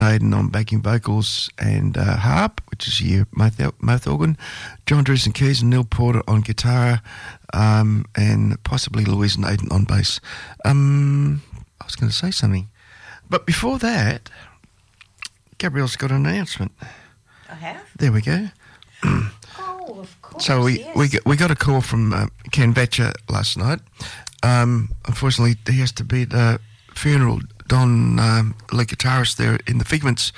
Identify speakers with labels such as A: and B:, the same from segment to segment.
A: Aiden on backing vocals and harp, which is your mouth organ. John Drews on keys and Neil Porter on guitar, and possibly Louise and Aiden on bass. I was going to say something. But before that, Gabrielle's got an announcement.
B: I have?
A: There we go.
B: Oh, of course,
A: So
B: yes.
A: we got a call from Ken Batcher last night. Unfortunately, he has to be at the funeral. Don, lead guitarist there in the Figments,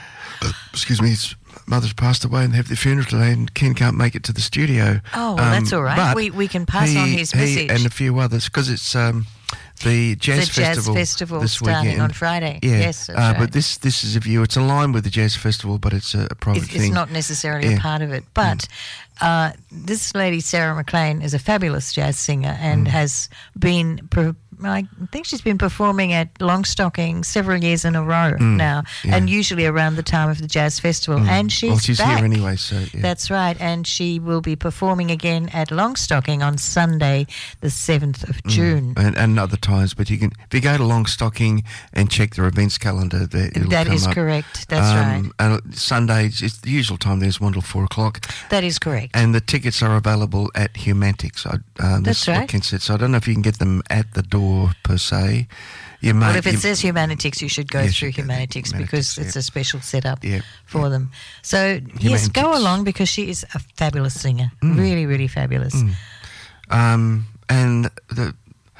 A: his mother's passed away and they have their funeral today, and Ken can't make it to the studio.
B: Oh, well, that's all right. We can pass on his message.
A: He and a few others, because it's the Jazz Festival this
B: starting
A: weekend.
B: on Friday.
A: Yeah.
B: Yes, that's right.
A: But this is a view. It's aligned with the Jazz Festival, but it's a private thing.
B: It's not necessarily a part of it. But this lady, Sarah McLean, is a fabulous jazz singer and has been... I think she's been performing at Longstocking several years in a row now, and usually around the time of the Jazz Festival. And she's back.
A: Here anyway, so yeah.
B: That's right, and she will be performing again at Longstocking on Sunday, the 7th of June.
A: And other times, but if you go to Longstocking and check their events calendar, it'll
B: that
A: come
B: is
A: up.
B: Correct. That's right.
A: And Sundays, it's the usual time. There's 1 till 4 o'clock.
B: That is correct.
A: And the tickets are available at Humantix.
B: That's right.
A: What Ken said. So I don't know if you can get them at the door per se.
B: Well, if it says Humantix, you should go through Humantix because it's a special setup for them. So, yes, go along because she is a fabulous singer. Really, really fabulous.
A: And the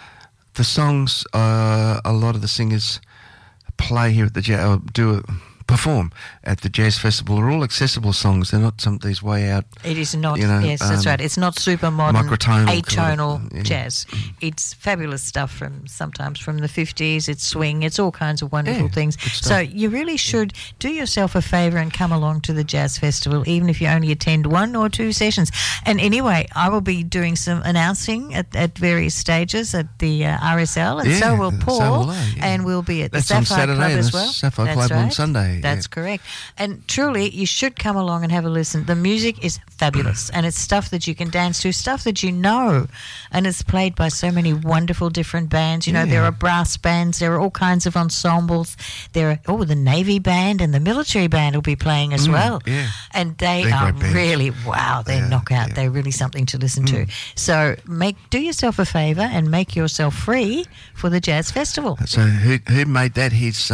A: songs, a lot of the singers play here at the perform at the Jazz Festival are all accessible songs. They're not some of these way out.
B: It is not. Yes, that's right. It's not super modern, atonal jazz. It's fabulous stuff sometimes from the 50s. It's swing. It's all kinds of wonderful things. So you really should do yourself a favour and come along to the Jazz Festival, even if you only attend 1 or 2 sessions. And anyway, I will be doing some announcing at various stages at the RSL, and so will Paul, and we'll be at the Sapphire Club as well.
A: Sapphire Club on Sunday.
B: That's correct. And truly, you should come along and have a listen. The music is fabulous, and it's stuff that you can dance to, stuff that you know, and it's played by so many wonderful different bands. You know, there are brass bands, there are all kinds of ensembles. There are, the Navy band and the military band will be playing as well. Yeah. And they're really, they're knockout. Yeah. They're really something to listen to. So do yourself a favour and make yourself free for the Jazz Festival.
A: So who made that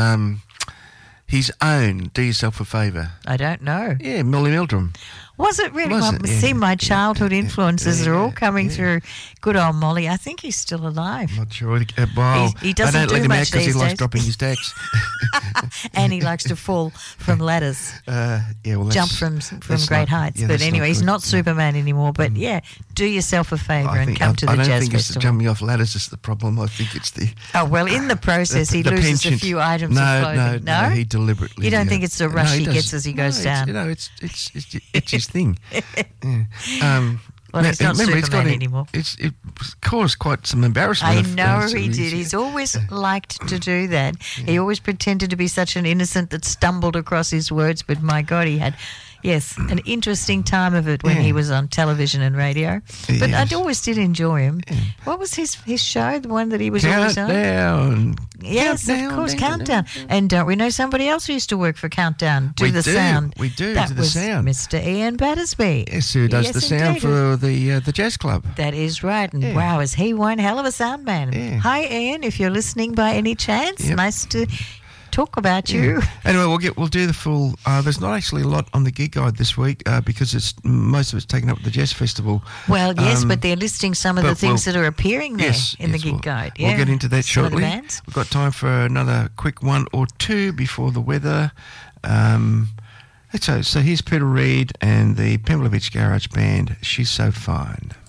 A: his own? Do yourself a favour.
B: I don't know.
A: Yeah, Millie Meldrum.
B: Was it really? See, my childhood influences are all coming through. Good old Molly. I think he's still alive.
A: Not sure. He
B: doesn't
A: I don't
B: do
A: let him
B: much
A: out because he
B: these
A: likes
B: days.
A: dropping his decks.
B: And he likes to fall from ladders. Jump from great heights. But anyway, he's not Superman anymore. But do yourself a favour and come to the Jazz Festival.
A: I don't think it's the jumping off ladders is the problem. I think it's the...
B: Oh, well, in the process, he loses
A: penchant.
B: a few items of clothing.
A: No, he deliberately...
B: You don't think it's the rush he gets as he goes down?
A: It's his thing.
B: Well, he's not Superman anymore.
A: It caused quite some embarrassment.
B: I know he did. He's always liked to do that. He always pretended to be such an innocent that stumbled across his words, but my God, he had... Yes, an interesting time of it when he was on television and radio. But I always did enjoy him. Yeah. What was his show, the one that he was always on?
A: Countdown.
B: Yes, of course, Countdown. And don't we know somebody else who used to work for Countdown? Sound.
A: We do,
B: that
A: do the
B: was
A: sound.
B: Mr. Ian Battersby.
A: Yes, who does the sound for the Jazz Club.
B: That is right. And wow, is he one hell of a sound man. Yeah. Hi, Ian, if you're listening by any chance. Yep. Nice to... talk about you.
A: Anyway, we'll do the full. There's not actually a lot on the gig guide this week because most of it's taken up at the Jazz Festival.
B: Well, yes, but they're listing some of the things that are appearing there in the gig guide. Yeah.
A: We'll get into that shortly. We've got time for another quick 1 or 2 before the weather. So here's Peter Reid and the Pemberley Beach Garage Band. She's So Fine.